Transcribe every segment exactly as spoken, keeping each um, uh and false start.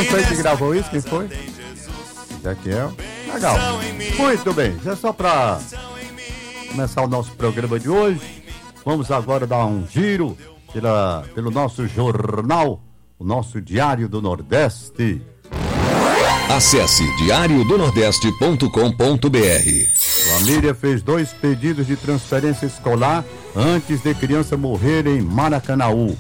Quem foi que gravou isso? Quem foi? Jaquiel. Legal. Muito bem, é só para começar o nosso programa de hoje. Vamos agora dar um giro pela, pelo nosso jornal, o nosso Diário do Nordeste. Acesse diário do nordeste ponto com ponto br. Família fez dois pedidos de transferência escolar antes de criança morrer em Maracanaú.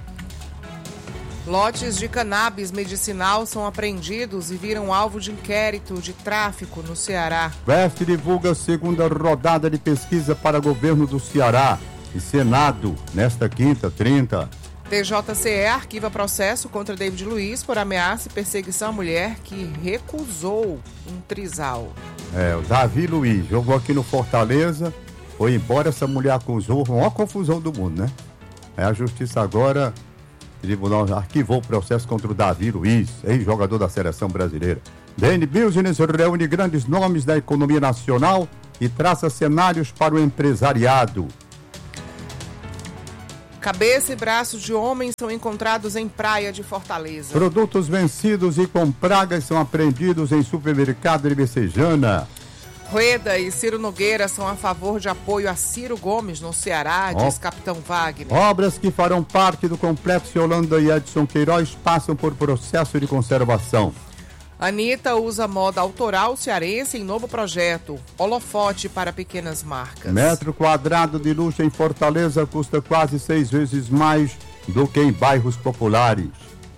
Lotes de cannabis medicinal são apreendidos e viram alvo de inquérito de tráfico no Ceará. O F E S divulga a segunda rodada de pesquisa para governo do Ceará e Senado nesta quinta, trinta. T J C E arquiva processo contra David Luiz por ameaça e perseguição à mulher que recusou um trisal. É, o Davi Luiz jogou aqui no Fortaleza, foi embora, essa mulher acusou, a maior confusão do mundo, né? É, a justiça agora, o tribunal arquivou o processo contra o Davi Luiz, ex-jogador da seleção brasileira. D N Business reúne grandes nomes da economia nacional e traça cenários para o empresariado. Cabeça e braços de homens são encontrados em praia de Fortaleza. Produtos vencidos e com pragas são apreendidos em supermercado de Messejana. Rueda e Ciro Nogueira são a favor de apoio a Ciro Gomes no Ceará, diz oh. Capitão Wagner. Obras que farão parte do Complexo Yolanda e Edson Queiroz passam por processo de conservação. Anitta usa moda autoral cearense em novo projeto, holofote para pequenas marcas. Metro quadrado de luxo em Fortaleza custa quase seis vezes mais do que em bairros populares.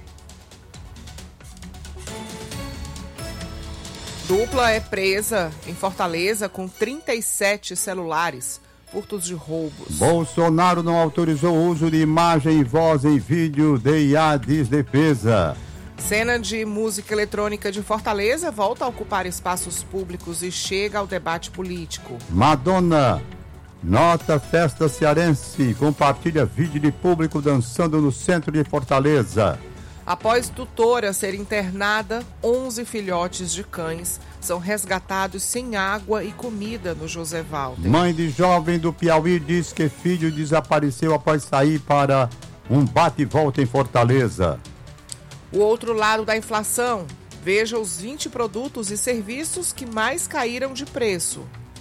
Dupla é presa em Fortaleza com trinta e sete celulares, furtos de roubos. Bolsonaro não autorizou o uso de imagem e voz em vídeo de I A, diz defesa. Cena de música eletrônica de Fortaleza volta a ocupar espaços públicos e chega ao debate político. Madonna nota festa cearense, compartilha vídeo de público dançando no centro de Fortaleza. Após tutora ser internada, onze filhotes de cães são resgatados sem água e comida no José Walter. Mãe de jovem do Piauí diz que filho desapareceu após sair para um bate-volta em Fortaleza. O outro lado da inflação, veja os vinte produtos e serviços que mais caíram de preço.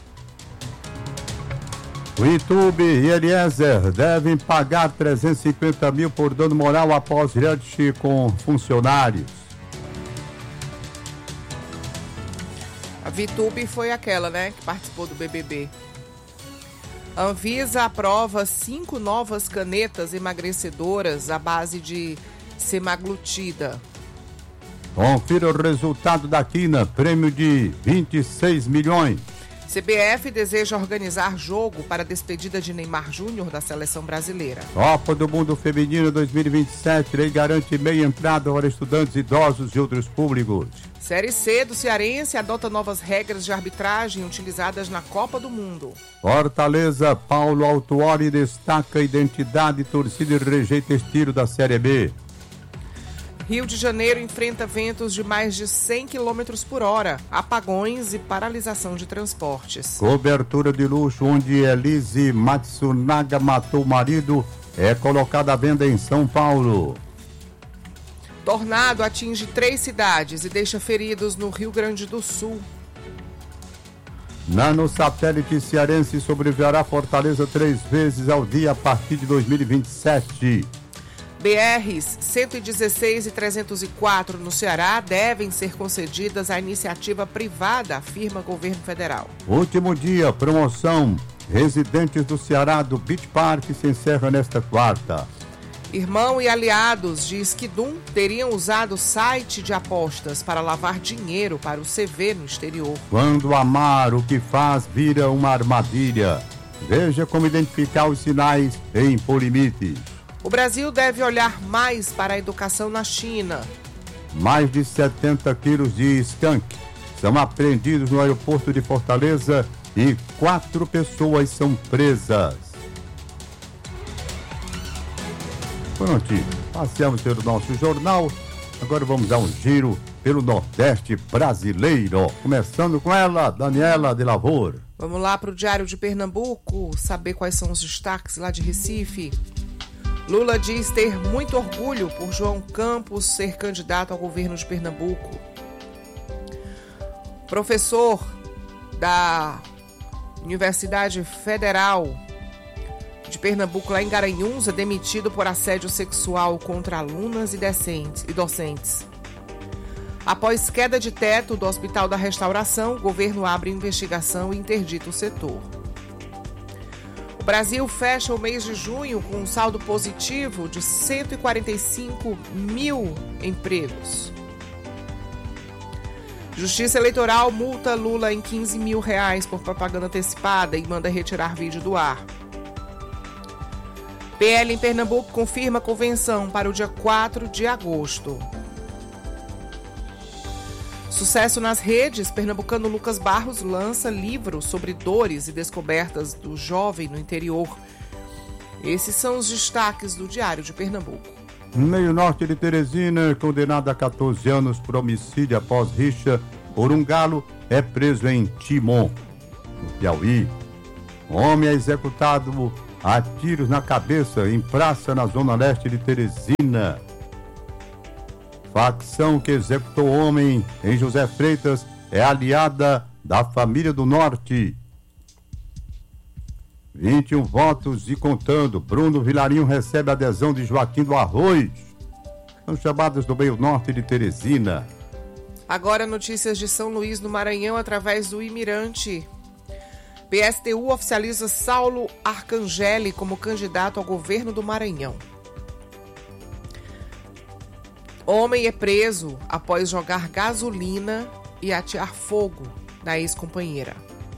O YouTube e Eliezer devem pagar trezentos e cinquenta mil por dano moral após reality com funcionários. A VTube foi aquela, né, que participou do B B B. Anvisa aprova cinco novas canetas emagrecedoras à base de semaglutida. Confira o resultado da quina, prêmio de vinte e seis milhões. C B F deseja organizar jogo para a despedida de Neymar Júnior da seleção brasileira. Copa do Mundo Feminino dois mil e vinte e sete, lei garante meia entrada para estudantes idosos e outros públicos. Série C do Cearense adota novas regras de arbitragem utilizadas na Copa do Mundo. Fortaleza, Paulo Autuori destaca identidade, torcida e rejeita estilo da Série B. Rio de Janeiro enfrenta ventos de mais de cem quilômetros por hora, apagões e paralisação de transportes. Cobertura de luxo onde Elise Matsunaga matou o marido é colocada à venda em São Paulo. Tornado atinge três cidades e deixa feridos no Rio Grande do Sul. Nanosatélite cearense sobreviverá a Fortaleza três vezes ao dia a partir de dois mil e vinte e sete. B Rs cento e dezesseis e trezentos e quatro no Ceará devem ser concedidas à iniciativa privada, afirma governo federal. Último dia, promoção. Residentes do Ceará do Beach Park se encerra nesta quarta. Irmão e aliados de Esquidum teriam usado o site de apostas para lavar dinheiro para o C V no exterior. Quando amar o que faz vira uma armadilha. Veja como identificar os sinais em polimites. O Brasil deve olhar mais para a educação na China. Mais de setenta quilos de skunk são apreendidos no aeroporto de Fortaleza e quatro pessoas são presas. Prontinho, passeamos pelo nosso jornal. Agora vamos dar um giro pelo Nordeste brasileiro. Começando com ela, Daniela de Lavor. Vamos lá para o Diário de Pernambuco, saber quais são os destaques lá de Recife. Lula diz ter muito orgulho por João Campos ser candidato ao governo de Pernambuco. Professor da Universidade Federal de Pernambuco, lá em Garanhuns, é demitido por assédio sexual contra alunas e docentes. Após queda de teto do Hospital da Restauração, o governo abre investigação e interdita o setor. O Brasil fecha o mês de junho com um saldo positivo de cento e quarenta e cinco mil empregos. Justiça Eleitoral multa Lula em quinze mil reais por propaganda antecipada e manda retirar vídeo do ar. P L em Pernambuco confirma convenção para o dia quatro de agosto. Sucesso nas redes, pernambucano Lucas Barros lança livro sobre dores e descobertas do jovem no interior. Esses são os destaques do Diário de Pernambuco. Meio Norte de Teresina, condenado a catorze anos por homicídio após rixa por um galo, é preso em Timon, no Piauí. O homem é executado a tiros na cabeça em praça na zona leste de Teresina. Facção que executou o homem em José Freitas é aliada da família do Norte. vinte e um votos e contando. Bruno Vilarinho recebe adesão de Joaquim do Arroz. São chamadas do meio norte de Teresina. Agora notícias de São Luís no Maranhão através do Imirante. P S T U oficializa Saulo Arcangeli como candidato ao governo do Maranhão. Homem é preso após jogar gasolina e atear fogo na ex-companheira.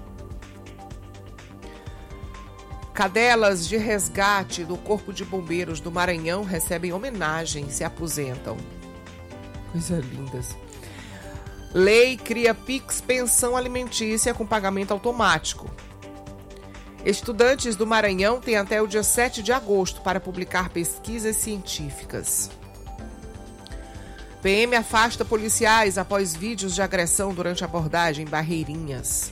Cadelas de resgate do Corpo de Bombeiros do Maranhão recebem homenagem e se aposentam. Coisa lindas. Lei cria Pix pensão alimentícia com pagamento automático. Estudantes do Maranhão têm até o dia sete de agosto para publicar pesquisas científicas. P M afasta policiais após vídeos de agressão durante abordagem em Barreirinhas.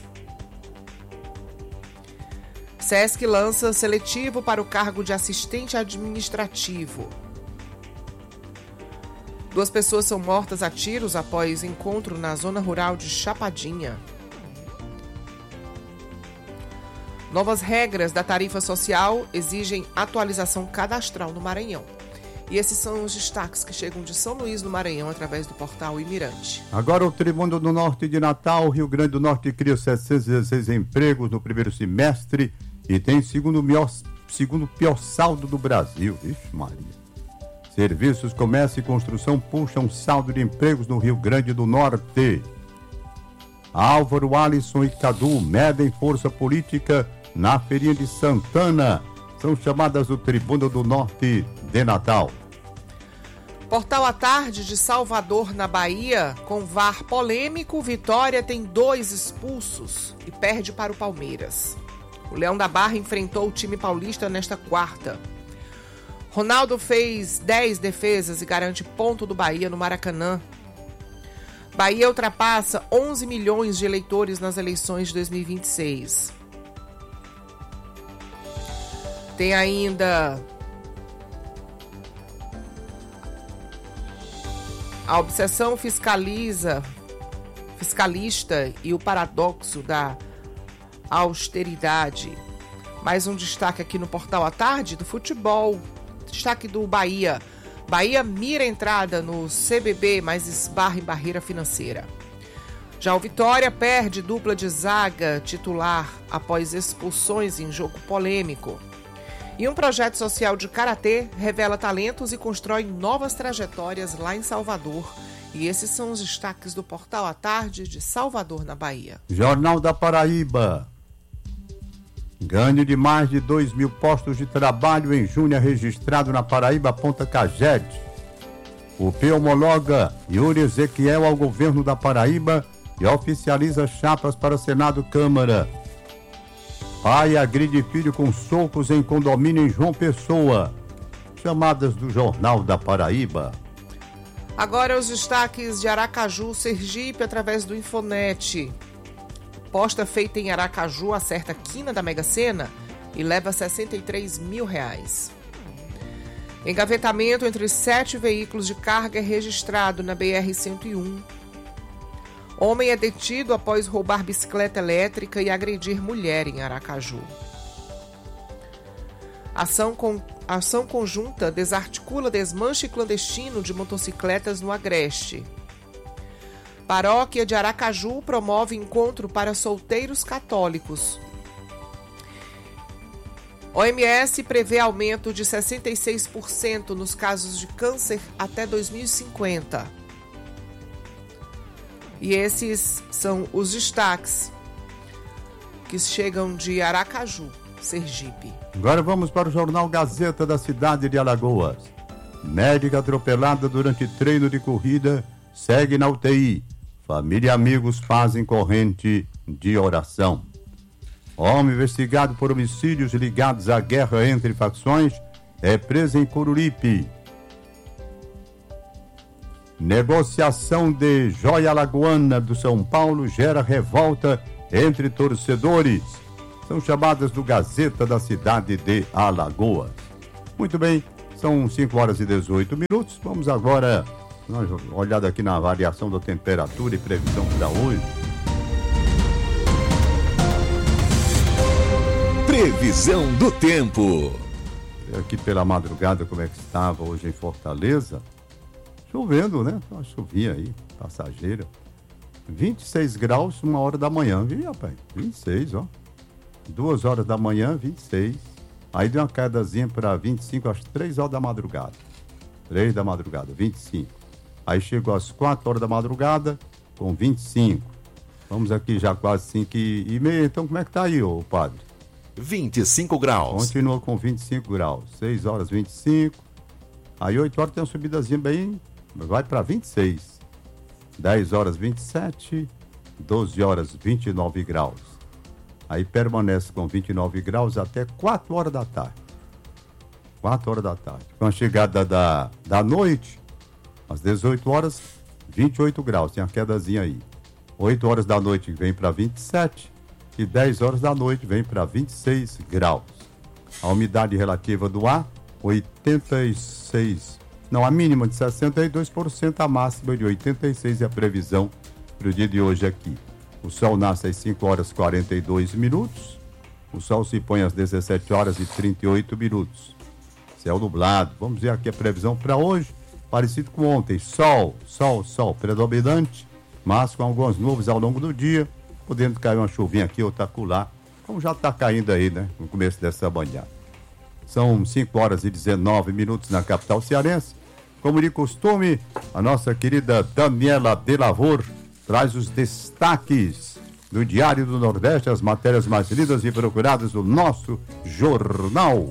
SESC lança seletivo para o cargo de assistente administrativo. Duas pessoas são mortas a tiros após encontro na zona rural de Chapadinha. Novas regras da tarifa social exigem atualização cadastral no Maranhão. E esses são os destaques que chegam de São Luís do Maranhão através do portal Imirante. Agora o Tribuno do Norte de Natal, Rio Grande do Norte cria setecentos e dezesseis empregos no primeiro semestre e tem segundo pior, segundo pior saldo do Brasil. Ixi, Maria. Serviços, comércio e construção puxam saldo de empregos no Rio Grande do Norte. Álvaro, Alisson e Cadu medem força política na feirinha de Santana. São chamadas do Tribuno do Norte de Natal. Portal à Tarde de Salvador, na Bahia, com V A R polêmico, Vitória tem dois expulsos e perde para o Palmeiras. O Leão da Barra enfrentou o time paulista nesta quarta. Ronaldo fez dez defesas e garante ponto do Bahia no Maracanã. Bahia ultrapassa onze milhões de eleitores nas eleições de dois mil e vinte e seis. Tem ainda a obsessão fiscaliza, fiscalista e o paradoxo da austeridade. Mais um destaque aqui no Portal à Tarde do futebol. Destaque do Bahia. Bahia mira a entrada no C B B, mas esbarra em barreira financeira. Já o Vitória perde dupla de zaga titular após expulsões em jogo polêmico. E um projeto social de karatê revela talentos e constrói novas trajetórias lá em Salvador. E esses são os destaques do Portal à Tarde de Salvador, na Bahia. Jornal da Paraíba. Ganho de mais de dois mil postos de trabalho em junho é registrado na Paraíba, Ponta Caged. O P homologa Yuri Ezequiel ao governo da Paraíba e oficializa chapas para Senado e Câmara. Pai agride filho com socos em condomínio em João Pessoa. Chamadas do Jornal da Paraíba. Agora os destaques de Aracaju, Sergipe, através do Infonet. Aposta feita em Aracaju acerta a quina da Mega Sena e leva sessenta e três mil reais. Engavetamento entre sete veículos de carga é registrado na B R cento e um. Homem é detido após roubar bicicleta elétrica e agredir mulher em Aracaju. Ação, com, ação conjunta desarticula desmanche clandestino de motocicletas no Agreste. Paróquia de Aracaju promove encontro para solteiros católicos. O M S prevê aumento de sessenta e seis por cento nos casos de câncer até dois mil e cinquenta. E esses são os destaques que chegam de Aracaju, Sergipe. Agora vamos para o jornal Gazeta da cidade de Alagoas. Médica atropelada durante treino de corrida segue na U T I. Família e amigos fazem corrente de oração. Homem investigado por homicídios ligados à guerra entre facções é preso em Coruripe. Negociação de joia alagoana do São Paulo gera revolta entre torcedores. São chamadas do Gazeta da cidade de Alagoas. Muito bem, são cinco horas e dezoito minutos. Vamos agora dar uma olhada aqui na variação da temperatura e previsão para hoje. Previsão do tempo. Aqui pela madrugada, como é que estava hoje em Fortaleza? Chovendo, né? Uma chuvinha aí, passageira. vinte e seis graus, uma hora da manhã, viu, rapaz? vinte e seis, ó. Duas horas da manhã, vinte e seis. Aí deu uma quedazinha para vinte e cinco, às três horas da madrugada. três da madrugada, vinte e cinco. Aí chegou às quatro horas da madrugada, com vinte e cinco. Vamos aqui já quase cinco e meia. Então, como é que tá aí, ô padre? vinte e cinco graus. Continua com vinte e cinco graus. seis horas, vinte e cinco. Aí oito horas tem uma subidazinha bem... Vai para vinte e seis. dez horas, vinte e sete. doze horas, vinte e nove graus. Aí permanece com vinte e nove graus até quatro horas da tarde. quatro horas da tarde. Com a chegada da, da noite, às dezoito horas, vinte e oito graus. Tem uma quedazinha aí. oito horas da noite vem para vinte e sete. E dez horas da noite vem para vinte e seis graus. A umidade relativa do ar, oitenta e seis. Não, a mínima de sessenta e dois por cento, a máxima de oitenta e seis por cento é a previsão para o dia de hoje aqui. O sol nasce às cinco horas e quarenta e dois minutos. O sol se põe às dezessete horas e trinta e oito minutos. Céu nublado. Vamos ver aqui a previsão para hoje. Parecido com ontem. Sol, sol, sol predominante, mas com algumas nuvens ao longo do dia, podendo cair uma chuvinha aqui ou acolá, como já está caindo aí, né? No começo dessa manhã. São cinco horas e dezenove minutos na capital cearense. Como de costume, a nossa querida Daniela de Lavor traz os destaques do Diário do Nordeste, as matérias mais lidas e procuradas do nosso jornal.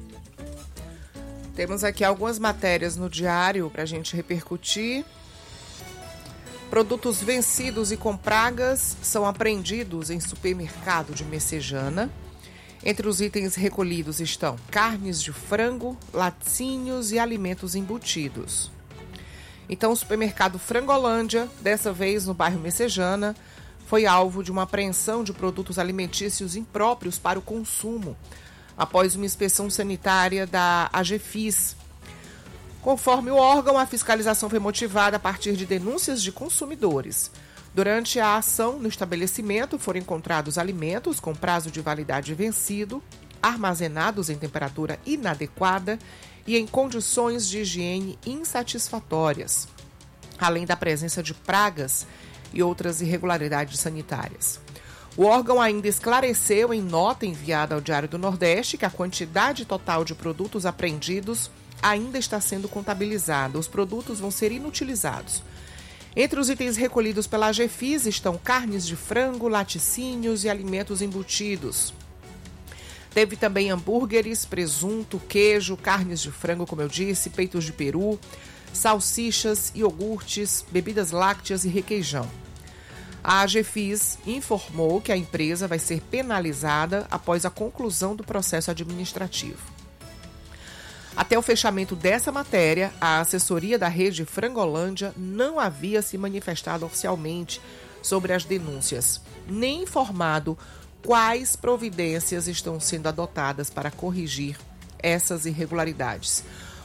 Temos aqui algumas matérias no Diário para a gente repercutir. Produtos vencidos e com pragas são apreendidos em supermercado de Messejana. Entre os itens recolhidos estão carnes de frango, laticínios e alimentos embutidos. Então, o supermercado Frangolândia, dessa vez no bairro Messejana, foi alvo de uma apreensão de produtos alimentícios impróprios para o consumo, após uma inspeção sanitária da AGEFIS. Conforme o órgão, a fiscalização foi motivada a partir de denúncias de consumidores. Durante a ação no estabelecimento, foram encontrados alimentos com prazo de validade vencido, armazenados em temperatura inadequada e em condições de higiene insatisfatórias, além da presença de pragas e outras irregularidades sanitárias. O órgão ainda esclareceu em nota enviada ao Diário do Nordeste que a quantidade total de produtos apreendidos ainda está sendo contabilizada. Os produtos vão ser inutilizados. Entre os itens recolhidos pela AGEFIS estão carnes de frango, laticínios e alimentos embutidos. Teve também hambúrgueres, presunto, queijo, carnes de frango, como eu disse, peitos de peru, salsichas, iogurtes, bebidas lácteas e requeijão. A AGEFIS informou que a empresa vai ser penalizada após a conclusão do processo administrativo. Até o fechamento dessa matéria, a assessoria da rede Frangolândia não havia se manifestado oficialmente sobre as denúncias, nem informado quais providências estão sendo adotadas para corrigir essas irregularidades.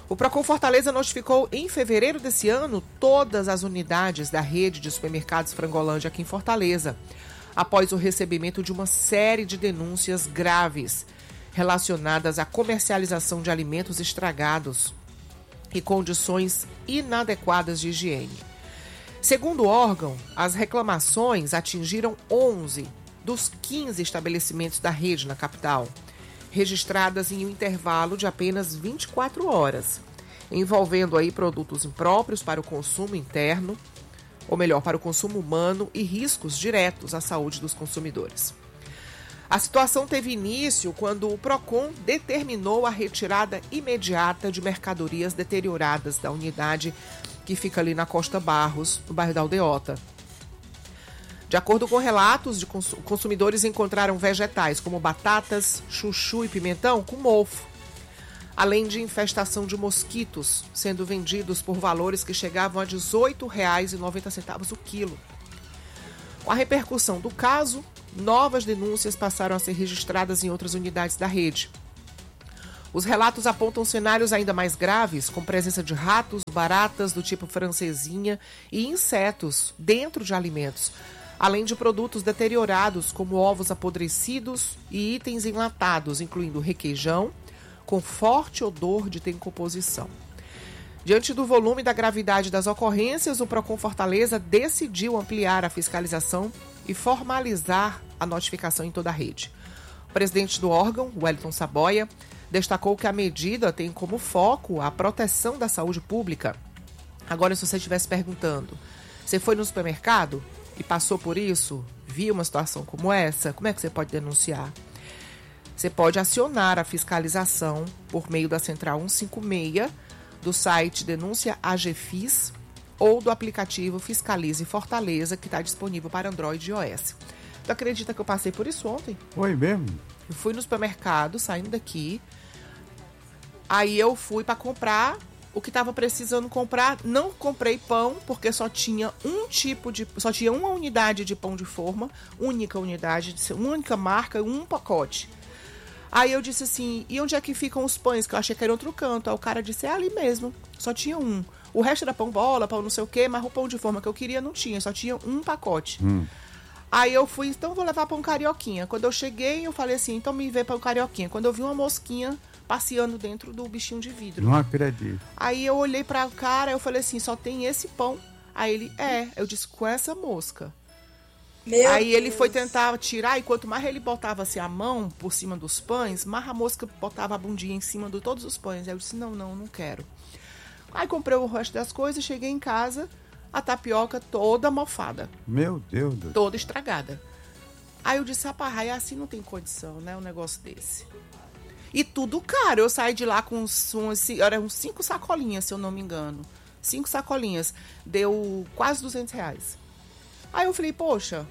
O Procon Fortaleza notificou em fevereiro desse ano todas as unidades da rede de supermercados Frangolândia aqui em Fortaleza, após o recebimento de uma série de denúncias graves relacionadas à comercialização de alimentos estragados e condições inadequadas de higiene. Segundo o órgão, as reclamações atingiram onze dos quinze estabelecimentos da rede na capital, registradas em um intervalo de apenas vinte e quatro horas, envolvendo aí produtos impróprios para o consumo interno, ou melhor, para o consumo humano e riscos diretos à saúde dos consumidores. A situação teve início quando o Procon determinou a retirada imediata de mercadorias deterioradas da unidade que fica ali na Costa Barros, no bairro da Aldeota. De acordo com relatos, de cons- consumidores encontraram vegetais como batatas, chuchu e pimentão com mofo, além de infestação de mosquitos, sendo vendidos por valores que chegavam a dezoito reais e noventa centavos o quilo. Com a repercussão do caso, novas denúncias passaram a ser registradas em outras unidades da rede. Os relatos apontam cenários ainda mais graves, com presença de ratos, baratas do tipo francesinha e insetos dentro de alimentos, além de produtos deteriorados como ovos apodrecidos e itens enlatados, incluindo requeijão, com forte odor de decomposição. Diante do volume e da gravidade das ocorrências, o Procon Fortaleza decidiu ampliar a fiscalização e formalizar a notificação em toda a rede. O presidente do órgão, Wellington Saboia, destacou que a medida tem como foco a proteção da saúde pública. Agora, se você estivesse perguntando, você foi no supermercado e passou por isso, viu uma situação como essa, como é que você pode denunciar? Você pode acionar a fiscalização por meio da Central cento e cinquenta e seis, do site Denúncia A G F I S ou do aplicativo Fiscalize Fortaleza, que está disponível para Android e iOS. Tu acredita que eu passei por isso ontem? Foi mesmo? Eu fui no supermercado, saindo daqui, aí eu fui para comprar o que estava precisando comprar. Não comprei pão, porque só tinha um tipo de... Só tinha uma unidade de pão de forma, única unidade, única marca, um pacote. Aí eu disse assim, e onde é que ficam os pães? Que eu achei que era outro canto. Aí o cara disse, é ali mesmo, só tinha um. O resto era pão bola, pão não sei o quê, mas o pão de forma que eu queria não tinha, só tinha um pacote. Hum. Aí eu fui, então vou levar pão carioquinha. Quando eu cheguei, eu falei assim, então me vê pão carioquinha. Quando eu vi uma mosquinha passeando dentro do bichinho de vidro. Não acredito. Aí eu olhei pra cara, eu falei assim, só tem esse pão. Aí ele, é, eu disse, com essa mosca. Meu Aí Deus. Ele foi tentar tirar, e quanto mais ele botava assim, a mão por cima dos pães, mais a mosca botava a bundinha em cima de todos os pães. Aí eu disse, não, não, não quero. Aí comprei o resto das coisas, cheguei em casa, a tapioca toda mofada. Meu Deus. Toda estragada. Aí eu disse, rapaz, assim não tem condição, né, um negócio desse. E tudo caro, eu saí de lá com uns, uns, era uns cinco sacolinhas, se eu não me engano. Cinco sacolinhas, deu quase duzentos reais. Aí eu falei, poxa,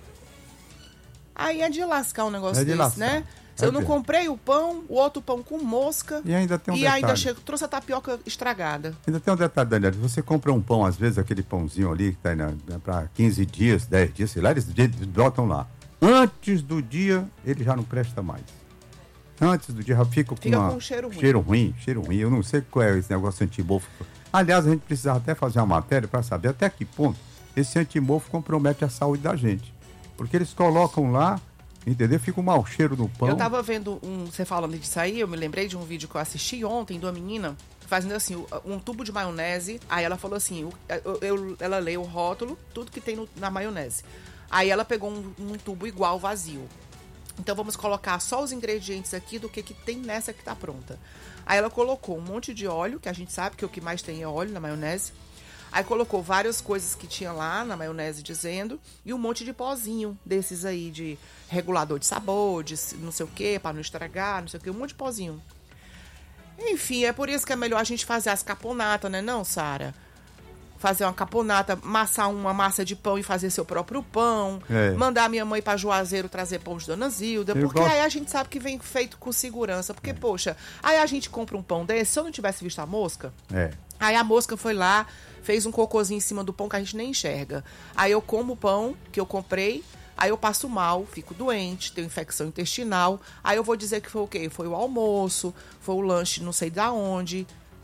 aí é de lascar um negócio é de desse, lascar. né? Se é eu não de... comprei o pão, o outro pão com mosca. E ainda tem um e detalhe. ainda chego, trouxe a tapioca estragada. Ainda tem um detalhe, Daniela. Você compra um pão, às vezes, aquele pãozinho ali, que tá né, para quinze dias, dez dias, sei lá, eles botam lá. Antes do dia, ele já não presta mais. Antes do dia, já fica com, fica uma... com um cheiro ruim. Cheiro ruim, cheiro ruim. Eu não sei qual é esse negócio antimofo. Aliás, a gente precisava até fazer uma matéria para saber até que ponto esse antimofo compromete a saúde da gente. Porque eles colocam lá, entendeu? Fica um mau cheiro no pão. Eu tava vendo um... Você falando disso aí, eu me lembrei de um vídeo que eu assisti ontem de uma menina fazendo assim, um tubo de maionese. Aí ela falou assim, eu, eu, ela lê o rótulo, tudo que tem no, na maionese. Aí ela pegou um, um tubo igual, vazio. Então vamos colocar só os ingredientes aqui do que, que tem nessa que tá pronta. Aí ela colocou um monte de óleo, que a gente sabe que o que mais tem é óleo na maionese. Aí colocou várias coisas que tinha lá na maionese dizendo, e um monte de pozinho desses aí, de regulador de sabor, de não sei o que, para não estragar, não sei o que, um monte de pozinho. Enfim, é por isso que é melhor a gente fazer as caponatas, né não, Sara? Fazer uma caponata, amassar uma massa de pão e fazer seu próprio pão. É. Mandar minha mãe para Juazeiro trazer pão de Dona Zilda. Eu porque gosto... aí a gente sabe que vem feito com segurança. Porque, é. poxa, aí a gente compra um pão desse, se eu não tivesse visto a mosca... É. Aí a mosca foi lá, fez um cocôzinho em cima do pão que a gente nem enxerga. Aí eu como o pão que eu comprei, aí eu passo mal, fico doente, tenho infecção intestinal. Aí eu vou dizer que foi o quê? Foi o almoço, foi o lanche não sei da onde.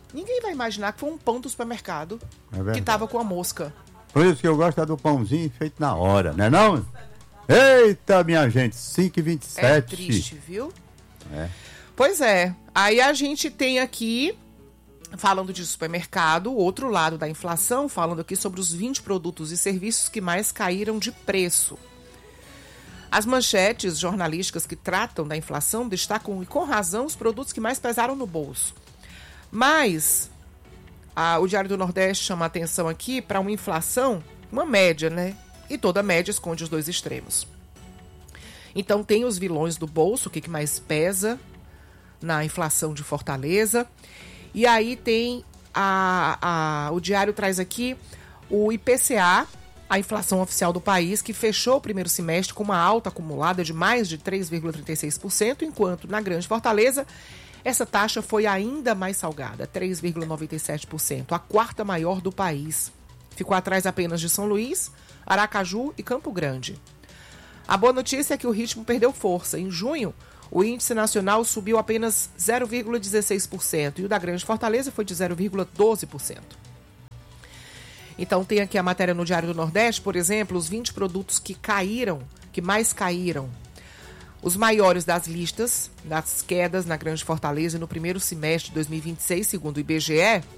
Ninguém vai imaginar que foi um pão do supermercado É que tava com a mosca. Por isso que eu gosto é do pãozinho feito na hora, né não? Eita, minha gente, cinco e vinte e sete. É triste, viu? É. Pois é. Aí a gente tem aqui, falando de supermercado, outro lado da inflação, falando aqui sobre os vinte produtos e serviços que mais caíram de preço. As manchetes jornalísticas que tratam da inflação destacam, e com razão, os produtos que mais pesaram no bolso. Mas a, o Diário do Nordeste chama a atenção aqui para uma inflação, uma média, né? E toda média esconde os dois extremos. Então tem os vilões do bolso, o que, que mais pesa na inflação de Fortaleza. E aí tem a, a, o Diário traz aqui o I P C A, a inflação oficial do país, que fechou o primeiro semestre com uma alta acumulada de mais de três vírgula trinta e seis por cento, enquanto na Grande Fortaleza essa taxa foi ainda mais salgada, três vírgula noventa e sete por cento, a quarta maior do país. Ficou atrás apenas de São Luís, Aracaju e Campo Grande. A boa notícia é que o ritmo perdeu força. Em junho, o índice nacional subiu apenas zero vírgula dezesseis por cento e o da Grande Fortaleza foi de zero vírgula doze por cento. Então tem aqui a matéria no Diário do Nordeste, por exemplo, os vinte produtos que caíram, que mais caíram. Os maiores das listas, das quedas na Grande Fortaleza no primeiro semestre de dois mil e vinte e seis, segundo o I B G E,